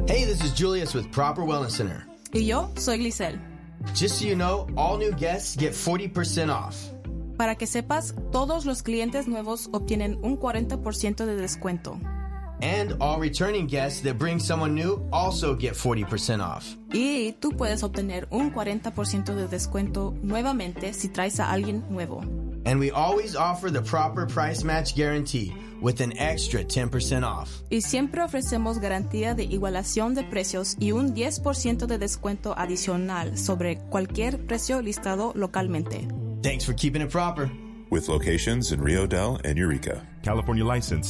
Hey, this is Julius with Proper Wellness Center. Y yo soy Glisel. Just so you know, all new guests get 40% off. Para que sepas, todos los clientes nuevos obtienen un 40% de descuento. And all returning guests that bring someone new also get 40% off. Y tú puedes obtener un 40% de descuento nuevamente si traes a alguien nuevo. And we always offer the proper price match guarantee with an extra 10% off. Y siempre ofrecemos garantía de igualación de precios y un 10% de descuento adicional sobre cualquier precio listado localmente. Thanks for keeping it proper. With locations in Rio Dell and Eureka. California license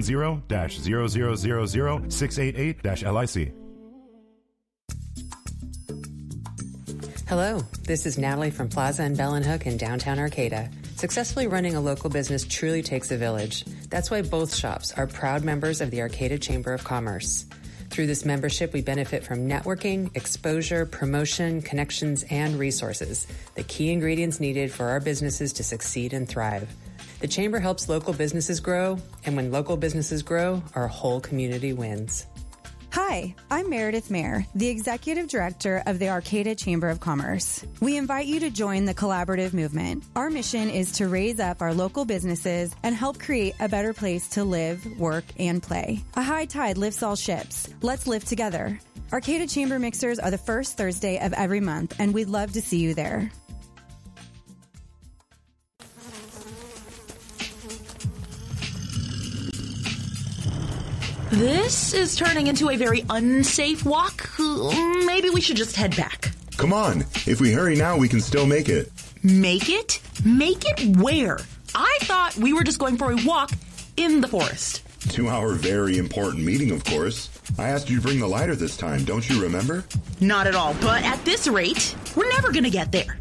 C10-0000688-LIC. Hello, this is Natalie from Plaza and Bell & Hook in downtown Arcata. Successfully running a local business truly takes a village. That's why both shops are proud members of the Arcata Chamber of Commerce. Through this membership, we benefit from networking, exposure, promotion, connections, and resources, the key ingredients needed for our businesses to succeed and thrive. The Chamber helps local businesses grow, and when local businesses grow, our whole community wins. Hi, I'm Meredith Mayer, the Executive Director of the Arcata Chamber of Commerce. We invite you to join the collaborative movement. Our mission is to raise up our local businesses and help create a better place to live, work, and play. A high tide lifts all ships. Let's live together. Arcata Chamber Mixers are the first Thursday of every month, and we'd love to see you there. This is turning into a very unsafe walk. Maybe we should just head back. Come on. If we hurry now, we can still make it. Make it? Make it where? I thought we were just going for a walk in the forest. To our very important meeting, of course. I asked you to bring the lighter this time, don't you remember? Not at all, but at this rate, we're never going to get there.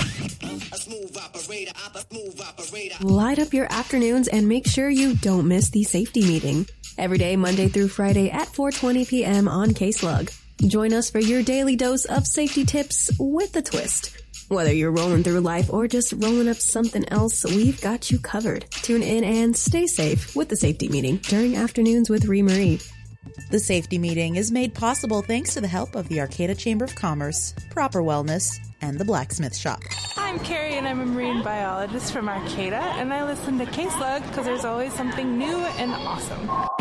Light up your afternoons and make sure you don't miss the safety meeting. Every day, Monday through Friday at 4:20 p.m. on KSLUG. Join us for your daily dose of safety tips with a twist. Whether you're rolling through life or just rolling up something else, we've got you covered. Tune in and stay safe with the safety meeting during Afternoons with Ree Marie. The safety meeting is made possible thanks to the help of the Arcata Chamber of Commerce, Proper Wellness, and the Blacksmith Shop. I'm Carrie, and I'm a marine biologist from Arcata, and I listen to KSLUG because there's always something new and awesome.